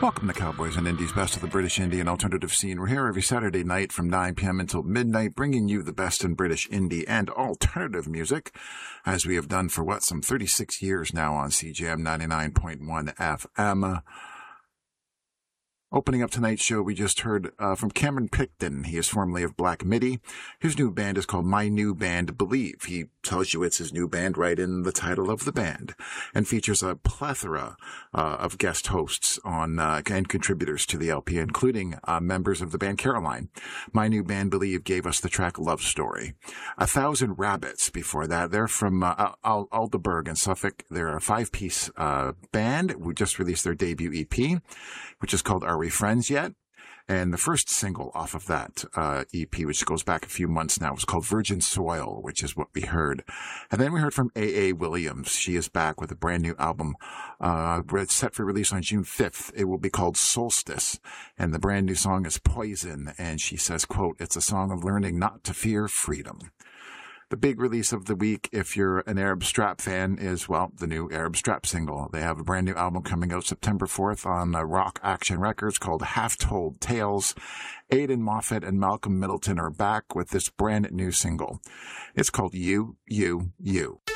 Welcome to Cowboys and Indies, best of the British indie and alternative scene. We're here every Saturday night from 9 p.m. until midnight, bringing you the best in British indie and alternative music, as we have done for, some 36 years now on CJM 99.1 FM. Opening up tonight's show, we just heard from Cameron Picton. He is formerly of Black Midi. His new band is called My New Band Believe. He tells you it's his new band right in the title of the band, and features a plethora of guest hosts on and contributors to the LP, including members of the band Caroline. My New Band Believe gave us the track Love Story. 1,000 Rabbits before that. They're from Aldeburgh in Suffolk. They're a 5-piece band. We just released their debut EP, which is called Are We Friends Yet? And the first single off of that EP, which goes back a few months now, was called Virgin Soil, which is what we heard. And then we heard from A.A. Williams. She is back with a brand new album set for release on June 5th. It will be called Solstice. And the brand new song is Poison. And she says, quote, "It's a song of learning not to fear freedom." The big release of the week, if you're an Arab Strap fan, is, the new Arab Strap single. They have a brand new album coming out September 4th on Rock Action Records called Half Told Tales. Aidan Moffat and Malcolm Middleton are back with this brand new single. It's called You, You, You.